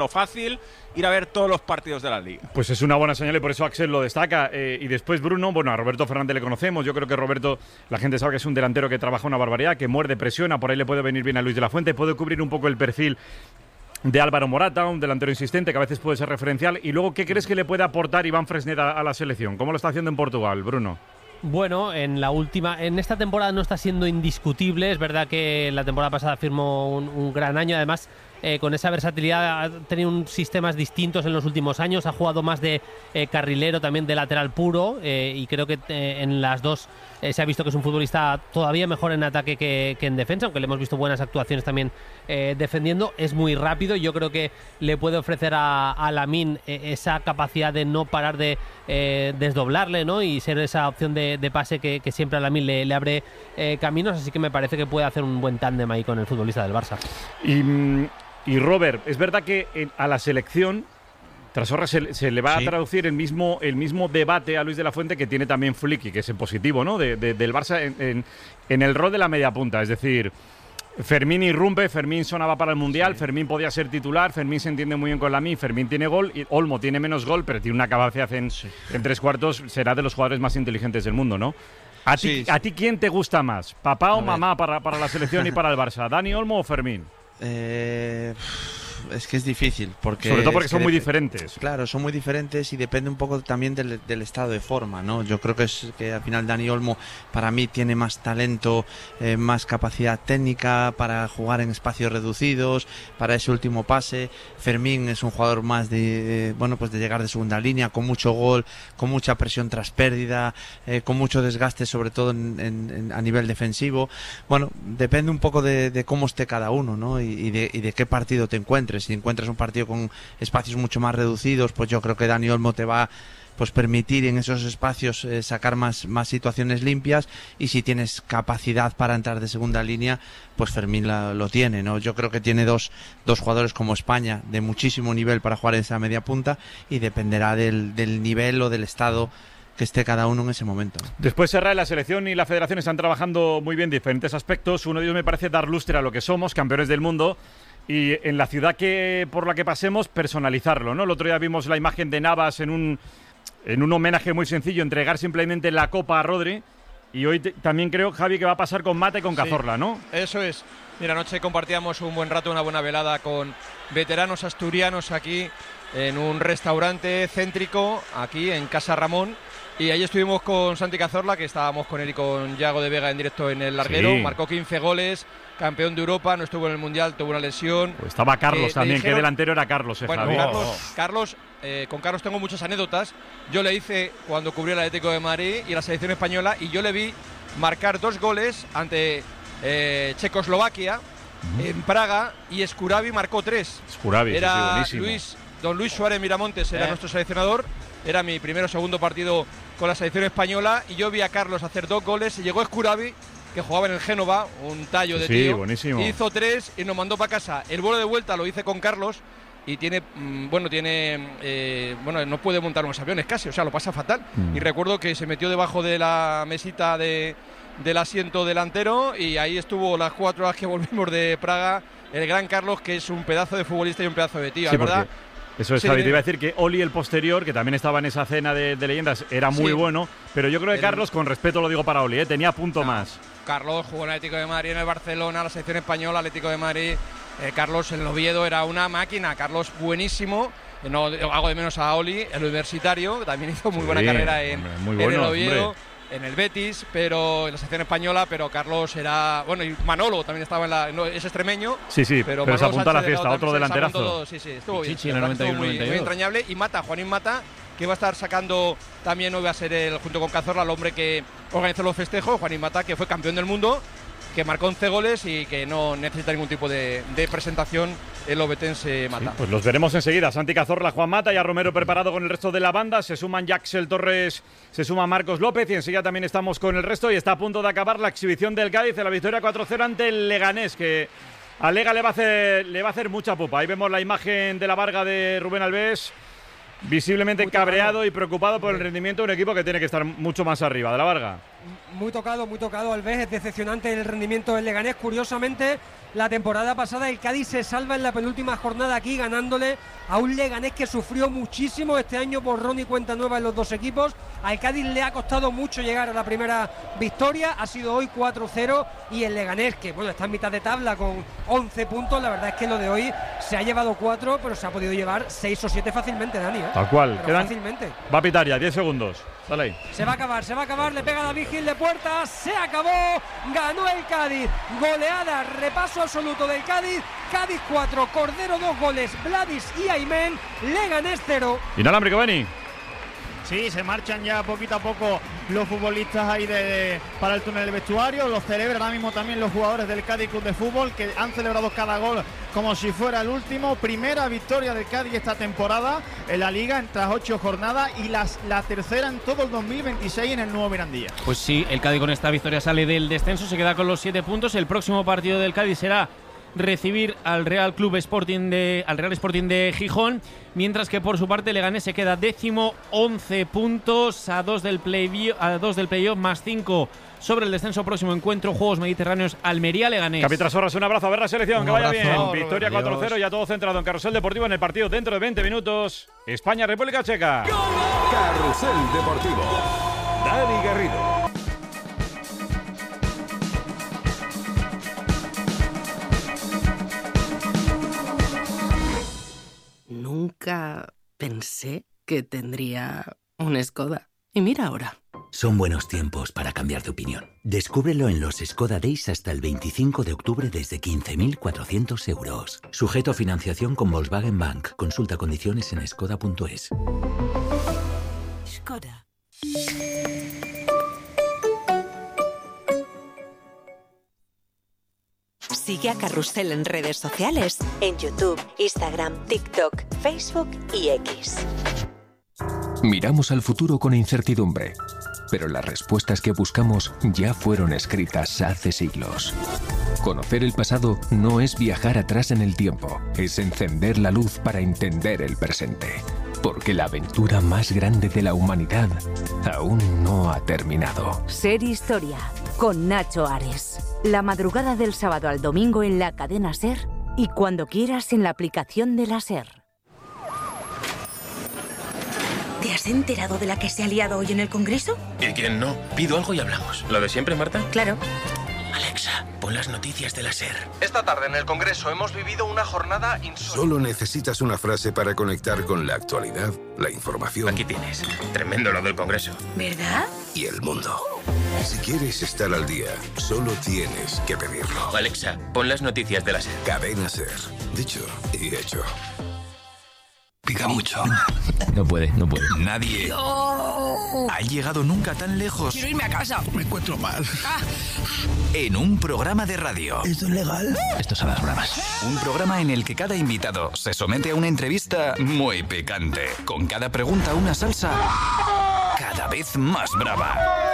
fácil ir a ver todos los partidos de la Liga. Pues es una buena señal y por eso Axel lo destaca. Y después Bruno, bueno, a Roberto Fernández le conocemos. Yo creo que Roberto, la gente sabe que es un delantero que trabaja una barbaridad, que muerde, presiona, por ahí le puede venir bien a Luis de la Fuente, puede cubrir un poco el perfil de Álvaro Morata, un delantero insistente que a veces puede ser referencial. Y luego, ¿qué crees que le puede aportar Iván Fresned a la selección? ¿Cómo lo está haciendo en Portugal, Bruno? Bueno, en esta temporada no está siendo indiscutible. Es verdad que la temporada pasada firmó un gran año. Además, con esa versatilidad ha tenido sistemas distintos en los últimos años. Ha jugado más de carrilero, también de lateral puro. Y creo que en las dos se ha visto que es un futbolista todavía mejor en ataque que en defensa, aunque le hemos visto buenas actuaciones también defendiendo. Es muy rápido. Yo creo que le puede ofrecer a Lamine esa capacidad de no parar de desdoblarle, ¿no? Y ser esa opción de pase que siempre a Lamine le abre caminos. Así que me parece que puede hacer un buen tándem ahí con el futbolista del Barça. Y Robert, es verdad que a la selección Trasorra se le va a traducir el mismo debate a Luis de la Fuente que tiene también Flicky, que es en positivo, ¿no? Del Barça en el rol de la media punta. Es decir, Fermín irrumpe, Fermín sonaba para el Mundial, Fermín podía ser titular, Fermín se entiende muy bien con Lamine, Fermín tiene gol, y Olmo tiene menos gol, pero tiene una capacidad en tres cuartos, será de los jugadores más inteligentes del mundo, ¿no? ¿A ti quién te gusta más? ¿Papá o mamá para la selección y para el Barça? ¿Dani Olmo o Fermín? Es que es difícil, porque sobre todo porque son muy diferentes. Claro, son muy diferentes y depende un poco también del estado de forma, ¿no? Yo creo que al final Dani Olmo para mí tiene más talento, más capacidad técnica para jugar en espacios reducidos, para ese último pase. Fermín es un jugador más de llegar de segunda línea, con mucho gol, con mucha presión tras pérdida, con mucho desgaste, sobre todo a nivel defensivo. Bueno, depende un poco de cómo esté cada uno, ¿no? Y de qué partido te encuentres. Si encuentras un partido con espacios mucho más reducidos, pues yo creo que Dani Olmo te va pues permitir en esos espacios sacar más situaciones limpias, y si tienes capacidad para entrar de segunda línea, pues Fermín lo tiene, ¿no? Yo creo que tiene dos jugadores como España de muchísimo nivel para jugar esa media punta, y dependerá del nivel o del estado que esté cada uno en ese momento. Después Serra, la selección y la federación están trabajando muy bien diferentes aspectos. Uno de ellos me parece dar lustre a lo que somos, campeones del mundo, y en la ciudad por la que pasemos, personalizarlo, ¿no? El otro día vimos la imagen de Navas en un homenaje muy sencillo, entregar simplemente la copa a Rodri, y hoy también creo, Javi, que va a pasar con Mata y con Cazorla, ¿no? Eso es. Mira, anoche compartíamos un buen rato, una buena velada con veteranos asturianos aquí en un restaurante céntrico, aquí en Casa Ramón. Y ahí estuvimos con Santi Cazorla, que estábamos con él y con Yago de Vega en directo en el larguero. Sí. Marcó 15 goles, campeón de Europa, no estuvo en el Mundial, tuvo una lesión. Pues estaba Carlos también, dijeron, ¿qué delantero era Carlos? Bueno, Carlos, con Carlos tengo muchas anécdotas. Yo le hice cuando cubrió el Atlético de Madrid y la selección española, y yo le vi marcar 2 goles ante Checoslovaquia en Praga, y Escuravi marcó 3. Escuravi, era sí, buenísimo. Don Luis Suárez Miramontes era nuestro seleccionador. Era mi primero o segundo partido con la selección española, y yo vi a Carlos hacer 2 goles, y llegó Escuravi, que jugaba en el Génova, un tallo de tío, buenísimo. Hizo 3 y nos mandó para casa. El vuelo de vuelta lo hice con Carlos, y no puede montar unos aviones casi, o sea, lo pasa fatal. Y recuerdo que se metió debajo de la mesita del asiento delantero, y ahí estuvo las 4 horas que volvimos de Praga, el gran Carlos, que es un pedazo de futbolista y un pedazo de tío, ¿verdad? Eso es, Javi, te iba a decir que Oli, el posterior, que también estaba en esa cena de leyendas, era muy bueno, pero yo creo que Carlos, con respeto lo digo para Oli, tenía punto más. Carlos jugó en el Atlético de Madrid, en el Barcelona, la selección española, Atlético de Madrid. Carlos en el Oviedo era una máquina, Carlos buenísimo. No hago de menos a Oli, el universitario, que también hizo muy buena carrera en el Oviedo. En el Betis, pero en la selección española, pero Carlos era... Bueno, y Manolo también estaba es extremeño. Sí, pero se apunta a la fiesta, otro delanterazo. Sí, estuvo bien. Sí, en el 91, muy entrañable. Y Juanín Mata, que va a estar sacando también, hoy va a ser junto con Cazorla, el hombre que organizó los festejos. Juanín Mata, que fue campeón del mundo, que marcó 11 goles y que no necesita ningún tipo de presentación. El obetense Mata. Sí, pues los veremos enseguida. Santi Cazorla, Juan Mata y a Romero preparado con el resto de la banda. Se suman Jaxel Torres, se suma Marcos López, y enseguida también estamos con el resto. Y está a punto de acabar la exhibición del Cádiz en la victoria 4-0 ante el Leganés, que a Lega le va a hacer mucha pupa. Ahí vemos la imagen de la Varga de Rubén Alves, visiblemente cabreado y preocupado por el rendimiento de un equipo que tiene que estar mucho más arriba. De la Varga. muy tocado Alves, es decepcionante el rendimiento del Leganés. Curiosamente, la temporada pasada el Cádiz se salva en la penúltima jornada aquí, ganándole a un Leganés que sufrió muchísimo este año, borrón y cuenta nueva en los dos equipos. Al Cádiz le ha costado mucho llegar a la primera victoria, ha sido hoy 4-0, y el Leganés, que bueno, está en mitad de tabla con 11 puntos, la verdad es que lo de hoy se ha llevado 4, pero se ha podido llevar 6 o 7 fácilmente, Dani. Tal cual, fácilmente. Va a pitar ya, 10 segundos. Dale ahí. Se va a acabar, le pega David Gil de puerta, se acabó, ganó el Cádiz, goleada, repaso absoluto del Cádiz, Cádiz 4, Cordero 2 goles, Vladis y Aymen, Leganés 0. Inalámbrico, Beni. Sí, se marchan ya poquito a poco los futbolistas ahí para el túnel del vestuario. Lo celebran ahora mismo también los jugadores del Cádiz Club de Fútbol, que han celebrado cada gol como si fuera el último. Primera victoria del Cádiz esta temporada en la Liga tras 8 jornadas y la tercera en todo el 2026 en el nuevo Mirandilla. Pues sí, el Cádiz con esta victoria sale del descenso, se queda con los 7 puntos. El próximo partido del Cádiz será recibir al Real Sporting de Gijón, mientras que por su parte Leganés se queda 10º, 11 puntos a 2 del playoff, más 5 sobre el descenso. Próximo encuentro, Juegos Mediterráneos, Almería-Leganés. Capitán Sorras, un abrazo, a ver la selección, que vaya bien. Robert, Victoria 4-0, ya todo centrado en Carrusel Deportivo en el partido dentro de 20 minutos. España-República Checa. Carrusel Deportivo. Dani Garrido. Nunca pensé que tendría un Skoda. Y mira ahora. Son buenos tiempos para cambiar de opinión. Descúbrelo en los Skoda Days hasta el 25 de octubre desde 15.400 euros. Sujeto a financiación con Volkswagen Bank. Consulta condiciones en skoda.es. Skoda. Sigue a Carrusel en redes sociales, en YouTube, Instagram, TikTok, Facebook y X. Miramos al futuro con incertidumbre, pero las respuestas que buscamos ya fueron escritas hace siglos. Conocer el pasado no es viajar atrás en el tiempo, es encender la luz para entender el presente. Porque la aventura más grande de la humanidad aún no ha terminado. Ser Historia, con Nacho Ares. La madrugada del sábado al domingo en la cadena SER y cuando quieras en la aplicación de la SER. ¿Te has enterado de la que se ha liado hoy en el Congreso? ¿Y quién no? Pido algo y hablamos. ¿Lo de siempre, Marta? Claro. Alexa, pon las noticias de la SER. Esta tarde en el Congreso hemos vivido una jornada insólita. Solo necesitas una frase para conectar con la actualidad, la información. Aquí tienes. Tremendo lo del Congreso. ¿Verdad? Y el mundo. Si quieres estar al día, solo tienes que pedirlo. Alexa, pon las noticias de la SER. Cadena SER. Dicho y hecho. Pica mucho. No puede. Nadie ha llegado nunca tan lejos. Quiero irme a casa. Me encuentro mal. En un programa de radio. ¿Esto es legal? Estos son las bromas. Un programa en el que cada invitado se somete a una entrevista muy picante. Con cada pregunta una salsa cada vez más brava.